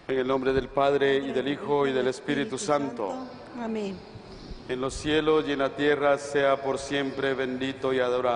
En el nombre del Padre, y del Hijo, y del Espíritu Santo. Amén. En los cielos y en la tierra sea por siempre bendito y adorado.